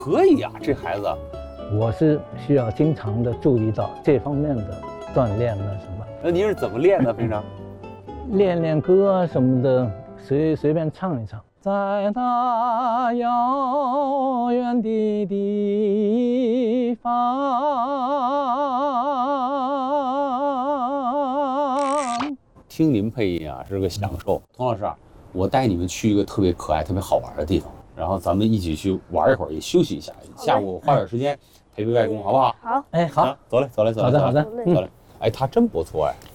可以呀，这孩子。 我是需要经常的注意到这方面的锻炼呢什么。 那您是怎么练的？平常练练歌啊什么的，随便唱一唱。在那遥远的地方， 听您配音啊是个享受。童老师啊，我带你们去一个特别可爱、特别好玩的地方，然后咱们一起去玩一会儿，也休息一下。下午花点时间陪陪外公，好不好？ 好， 哎，好， 走嘞，走嘞，走嘞， 好的，好的， 走嘞。哎，他真不错哎。